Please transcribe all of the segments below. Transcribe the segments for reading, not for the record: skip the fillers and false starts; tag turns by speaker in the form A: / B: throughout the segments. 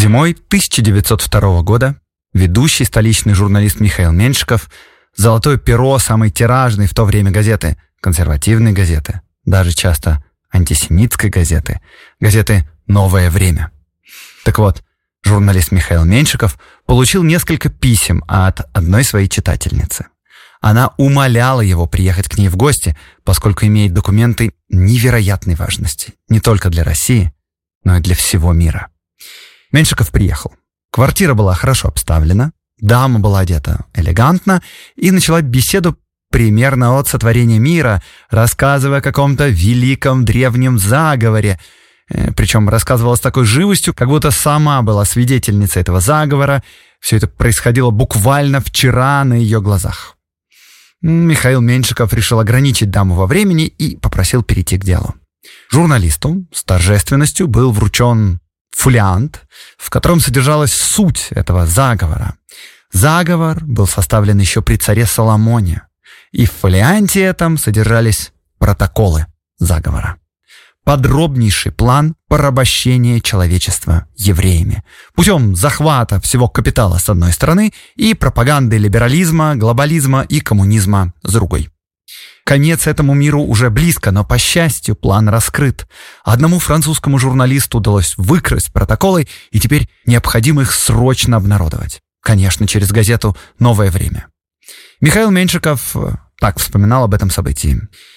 A: Зимой 1902 года ведущий столичный журналист Михаил Меньшиков, золотое перо самой тиражной в то время газеты, консервативной газеты, даже часто антисемитской газеты «Новое время». Так вот, журналист Михаил Меньшиков получил несколько писем от одной своей читательницы. Она умоляла его приехать к ней в гости, поскольку имеет документы невероятной важности не только для России, но и для всего мира. Меньшиков приехал. Квартира была хорошо обставлена, дама была одета элегантно и начала беседу примерно от сотворения мира, рассказывая о каком-то великом древнем заговоре. Причем рассказывала с такой живостью, как будто сама была свидетельницей этого заговора. Все это происходило буквально вчера на ее глазах. Михаил Меньшиков решил ограничить даму во времени и попросил перейти к делу. Журналисту с торжественностью был вручен фолиант, в котором содержалась суть этого заговора. Заговор был составлен еще при царе Соломоне, и в фолианте этом содержались протоколы заговора. Подробнейший план порабощения человечества евреями путем захвата всего капитала с одной стороны и пропаганды либерализма, глобализма и коммунизма с другой. Конец этому миру уже близко, но, по счастью, план раскрыт. Одному французскому журналисту удалось выкрасть протоколы, и теперь необходимо их срочно обнародовать. Конечно, через газету «Новое время». Михаил Меньшиков так вспоминал об этом событии.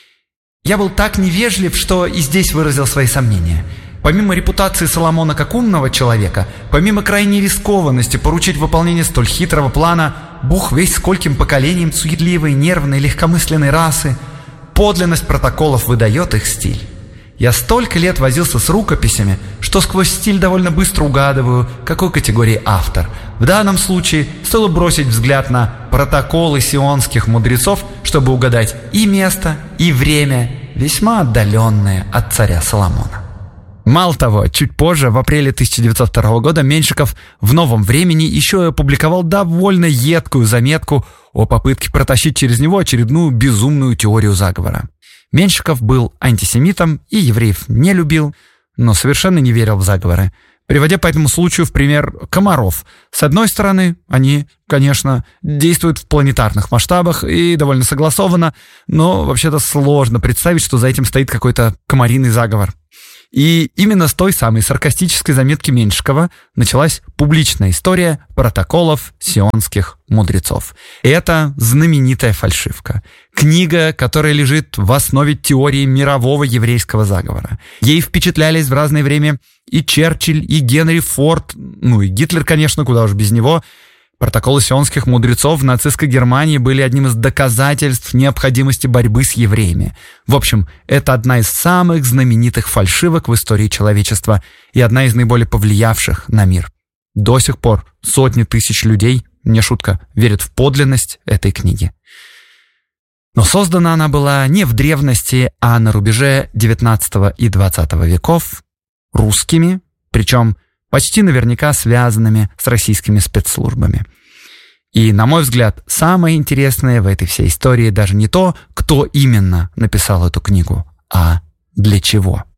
A: «Я был так невежлив, что и здесь выразил свои сомнения. Помимо репутации Соломона как умного человека, помимо крайней рискованности поручить выполнение столь хитрого плана Бог весть скольким поколениям суетливой, нервной, легкомысленной расы, подлинность протоколов выдает их стиль. Я столько лет возился с рукописями, что сквозь стиль довольно быстро угадываю, какой категории автор. В данном случае стоило бросить взгляд на протоколы сионских мудрецов, чтобы угадать и место, и время, весьма отдаленные от царя Соломона». Мало того, чуть позже, в апреле 1902 года, Меньшиков в «Новом времени» еще опубликовал довольно едкую заметку о попытке протащить через него очередную безумную теорию заговора. Меньшиков был антисемитом и евреев не любил, но совершенно не верил в заговоры, приводя по этому случаю в пример комаров. С одной стороны, они, конечно, действуют в планетарных масштабах и довольно согласованно, но вообще-то сложно представить, что за этим стоит какой-то комариный заговор. И именно с той самой саркастической заметки Меньшикова началась публичная история протоколов сионских мудрецов. Это знаменитая фальшивка. Книга, которая лежит в основе теории мирового еврейского заговора. Ей впечатлялись в разное время и Черчилль, и Генри Форд, и Гитлер, конечно, куда уж без него. Протоколы сионских мудрецов в нацистской Германии были одним из доказательств необходимости борьбы с евреями. В общем, это одна из самых знаменитых фальшивок в истории человечества и одна из наиболее повлиявших на мир. До сих пор сотни тысяч людей, не шутка, верят в подлинность этой книги. Но создана она была не в древности, а на рубеже XIX и XX веков русскими, причем почти наверняка связанными с российскими спецслужбами. И, на мой взгляд, самое интересное в этой всей истории даже не то, кто именно написал эту книгу, а для чего.